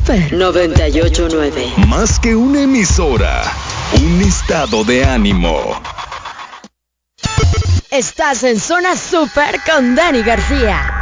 Super 98.9. Más que una emisora, un estado de ánimo. Estás en Zona Super con Dani García.